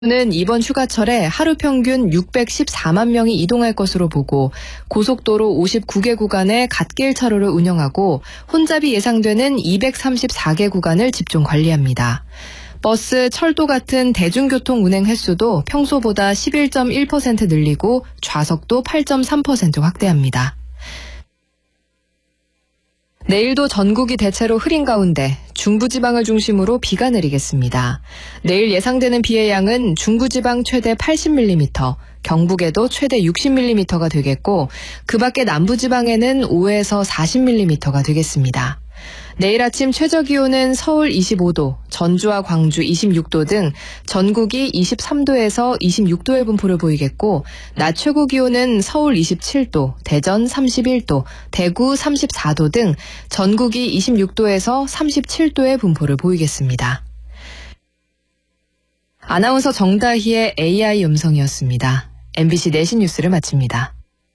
는 이번 휴가철에 하루 평균 614만 명이 이동할 것으로 보고 고속도로 59개 구간에 갓길 차로를 운영하고 혼잡이 예상되는 234개 구간을 집중 관리합니다. 버스, 철도 같은 대중교통 운행 횟수도 평소보다 11.1% 늘리고 좌석도 8.3% 확대합니다. 내일도 전국이 대체로 흐린 가운데 중부지방을 중심으로 비가 내리겠습니다. 내일 예상되는 비의 양은 중부지방 최대 80mm, 경북에도 최대 60mm가 되겠고 그 밖에 남부지방에는 5에서 40mm가 되겠습니다. 내일 아침 최저기온은 서울 25도, 전주와 광주 26도 등 전국이 23도에서 26도의 분포를 보이겠고 낮 최고기온은 서울 27도, 대전 31도, 대구 34도 등 전국이 26도에서 37도의 분포를 보이겠습니다. 아나운서 정다희의 AI 음성이었습니다. MBC 내신 뉴스를 마칩니다.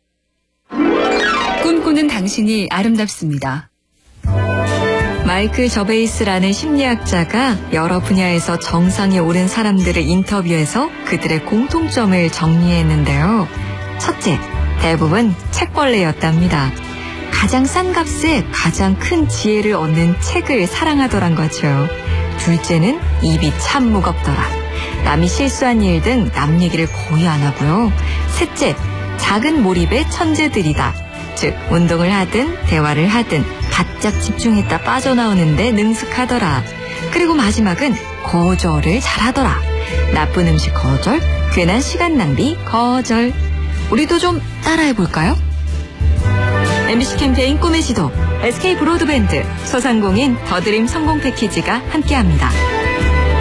꿈꾸는 당신이 아름답습니다. 마이클 저베이스라는 심리학자가 여러 분야에서 정상에 오른 사람들을 인터뷰해서 그들의 공통점을 정리했는데요. 첫째, 대부분 책벌레였답니다. 가장 싼 값에 가장 큰 지혜를 얻는 책을 사랑하더란 거죠. 둘째는 입이 참 무겁더라. 남이 실수한 일 등 남 얘기를 거의 안 하고요. 셋째, 작은 몰입의 천재들이다. 즉 운동을 하든 대화를 하든 바짝 집중했다 빠져나오는데 능숙하더라. 그리고 마지막은 거절을 잘하더라. 나쁜 음식 거절, 괜한 시간 낭비 거절. 우리도 좀 따라해볼까요? MBC 캠페인 꿈의 지도, SK 브로드밴드, 소상공인 더드림 성공 패키지가 함께합니다.